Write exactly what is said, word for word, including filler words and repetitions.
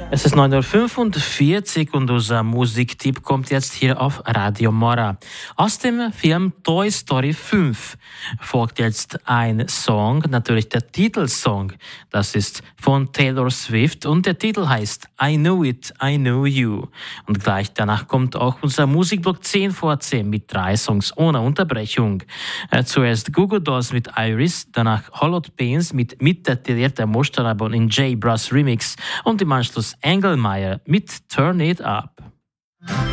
Es ist neun Uhr fünfundvierzig und unser Musiktipp kommt jetzt hier auf Radio Mora. Aus dem Film Toy Story fünf folgt jetzt ein Song, natürlich der Titelsong. Das ist von Taylor Swift und der Titel heißt I Know It, I Know You. Und gleich danach kommt auch unser Musikblock zehn vor zehn mit drei Songs ohne Unterbrechung. Äh, zuerst Google Dolls mit Iris, danach Hollowed Pains mit Mit der Tirierter Mostarabon in J. Brass Remix und im Anschluss Engelmeyer mit Turn It Up.